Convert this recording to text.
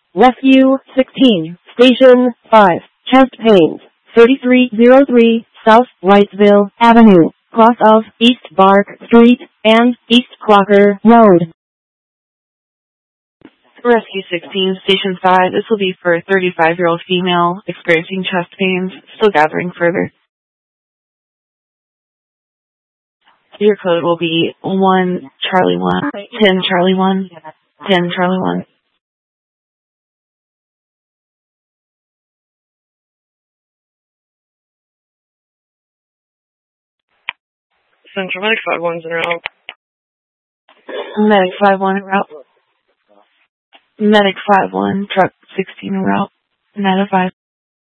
Rescue 16, Station 5, chest pains, 3303 South Wrightsville Avenue, cross of East Bark Street and East Crocker Road. Rescue 16, Station 5. This will be for a 35-year-old female experiencing chest pains, still gathering further. Your code will be 1 Charlie 1, 10 Charlie 1, 10 Charlie 1. Central Medic 5-1's en route. Medic 5-1 en route. Medic 5-1, truck 16 en route. 905.